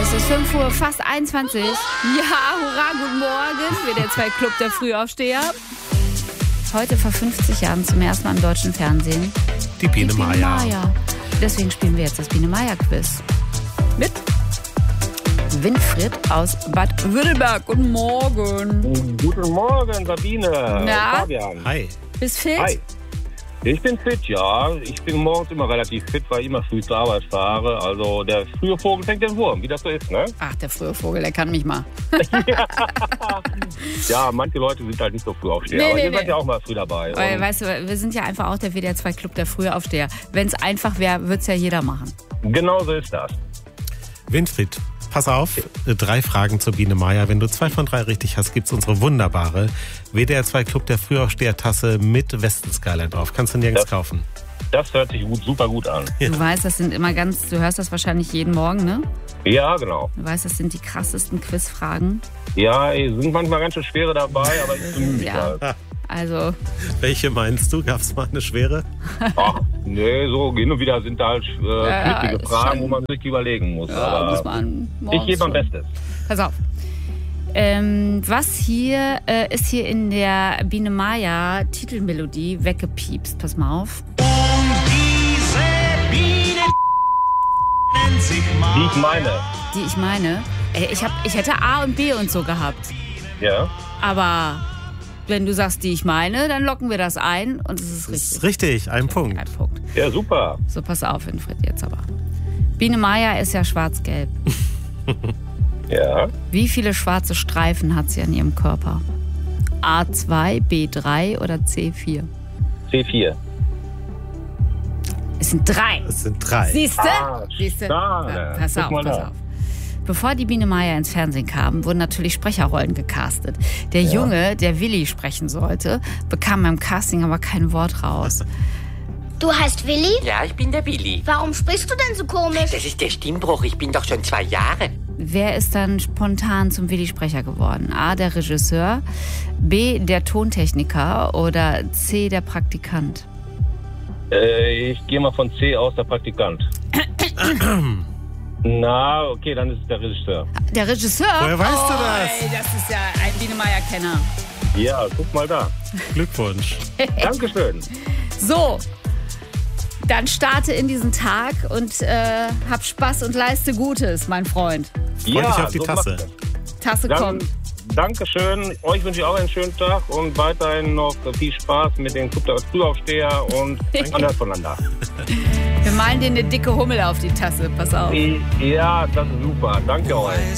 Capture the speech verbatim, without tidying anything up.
Es ist fünf Uhr, fast einundzwanzig. Ja, hurra, guten Morgen. W D R zwei Club der Frühaufsteher. Heute vor fünfzig Jahren zum ersten Mal im deutschen Fernsehen. Die Biene, Die Biene Maya. Maya. Deswegen spielen wir jetzt das Biene Maya Quiz. Mit Winfried aus Bad Württemberg. Guten Morgen. Guten Morgen, Sabine. Na? Fabian. Hi. Bist fit? Hi. Ich bin fit, ja. Ich bin morgens immer relativ fit, weil ich immer früh zur Arbeit fahre. Also der frühe Vogel fängt den Wurm, wie das so ist, ne? Ach, der frühe Vogel, der kann mich mal. Ja, manche Leute sind halt nicht so früh aufstehen. Nee, aber nee, ihr nee. seid ja auch mal früh dabei. Weil, Und weißt du, wir sind ja einfach auch der W D R zwei Club der Frühaufsteher. Wenn es einfach wäre, würde es ja jeder machen. genau so ist das. Winfried, pass auf. Drei Fragen zur Biene Maya. Wenn du zwei von drei richtig hast, gibt's unsere wunderbare W D R zwei Club der Frühaufsteher-Tasse mit Westenskyline drauf. Kannst du nirgends Das- kaufen. Das hört sich gut, super gut an. Ja. Du weißt, das sind immer ganz, du hörst das wahrscheinlich jeden Morgen, ne? Ja, genau. Du weißt, das sind die krassesten Quizfragen. Ja, es sind manchmal ganz schön schwere dabei, aber ich bemühe mich Ja. halt. Also, Welche meinst du? Gab's mal eine schwere? Ach, nee, so hin und wieder sind da halt äh, Ja, knifflige ist Fragen, schon- wo man sich überlegen muss. ja, aber muss man ich morgens gebe mein schon. Bestes. Pass auf. Ähm, was hier äh, ist hier in der Biene Maya Titelmelodie weggepiepst? Pass mal auf. Diese Biene nennt sich Die ich meine. Die ich meine. Äh, ich, hab, ich hätte A und B und so gehabt. Ja. Aber wenn du sagst, die ich meine, dann locken wir das ein und es ist Das ist richtig. richtig, ein Punkt. Ein Punkt. Ja, super. So, pass auf, Winfried, jetzt aber. Biene Maya ist ja schwarz-gelb. Ja. Wie viele schwarze Streifen hat sie an ihrem Körper? A zwei, B drei oder C vier? C vier. Es sind drei. Es sind drei. Siehst Ah, du? Siehst du? schade. Pass Guck auf, mal pass da. auf. Bevor die Biene Maya ins Fernsehen kam, wurden natürlich Sprecherrollen gecastet. Der Junge, der Willi sprechen sollte, bekam beim Casting aber kein Wort raus. Du heißt Willi? Ja, ich bin der Willi. Warum sprichst du denn so komisch? Das ist der Stimmbruch. Ich bin doch schon zwei Jahre. Wer ist dann spontan zum Willi-Sprecher geworden? A, der Regisseur, B, der Tontechniker oder C, der Praktikant? Äh, ich gehe mal von C aus, der Praktikant. Na, okay, dann ist es der Regisseur. Der Regisseur? Woher weißt du oh, das? Ey, das ist ja ein Biene Maya-Kenner. Ja, guck mal da. Glückwunsch. Dankeschön. So, dann starte in diesen Tag und äh, hab Spaß und leiste Gutes, mein Freund. Freu ja, dich auf die so Tasse. macht es. Tasse Dann, kommt. Dankeschön. Euch wünsche ich auch einen schönen Tag und weiterhin noch viel Spaß mit den Club der Frühaufsteher und anders voneinander. Wir malen dir eine dicke Hummel auf die Tasse, pass auf. Ja, das ist super. Danke euch.